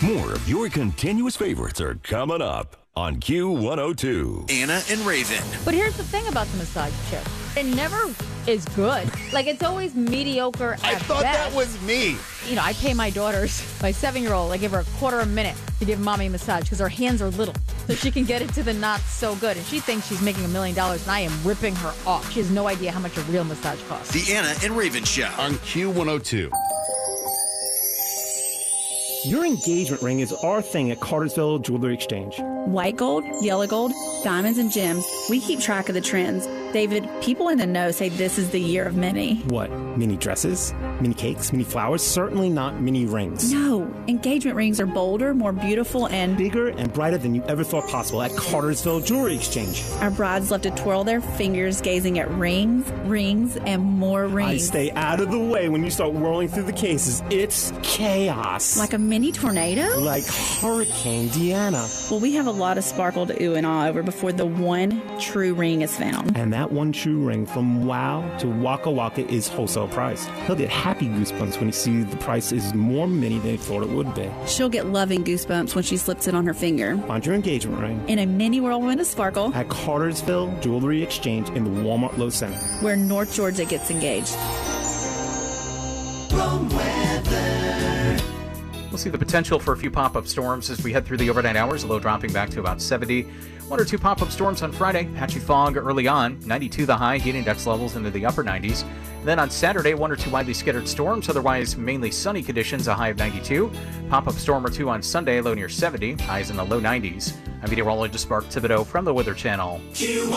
More of your continuous favorites are coming up on Q102. Anna and Raven. But here's the thing about the massage chair. It never is good. Like, it's always mediocre at I thought best. that was me. You know, I pay my daughters, my 7-year-old, I give her a quarter a minute to give mommy a massage because her hands are little. So she can get it to the not so good. And she thinks she's making $1 million, and I am ripping her off. She has no idea how much a real massage costs. The Anna and Raven Show. On Q102. Your engagement ring is our thing at Cartersville Jewelry Exchange. White gold, yellow gold, diamonds and gems. We keep track of the trends. David, people in the know say this is the year of mini. What, mini dresses, mini cakes, mini flowers? Certainly not mini rings. No, engagement rings are bolder, more beautiful, and Bigger and brighter than you ever thought possible at Cartersville Jewelry Exchange. our brides love to twirl their fingers gazing at rings, rings, and more I rings. stay out of the way when you start whirling through the cases. It's chaos. Like a mini tornado? Like Hurricane Deanna. Well, we have a lot of sparkle to ooh and ah over before the one true ring is found. And that one true ring from Wow to Waka Waka is wholesale priced. He'll get happy goosebumps when he sees the price is more mini than he thought it would be. She'll get loving goosebumps when she slips it on her finger. Find your engagement ring In a mini whirlwind of sparkle, at Cartersville Jewelry Exchange in the Walmart Low Center. where North Georgia gets engaged. We'll see the potential for a few pop-up storms as we head through the overnight hours, low dropping back to about 70. 1 or 2 pop-up storms on Friday, patchy fog early on, 92 the high, heat index levels into the upper 90s. Then on Saturday, 1 or 2 widely scattered storms, otherwise mainly sunny conditions, a high of 92. Pop-up storm or 2 on Sunday, low near 70, highs in the low 90s. I'm meteorologist Mark Thibodeau from the Weather Channel.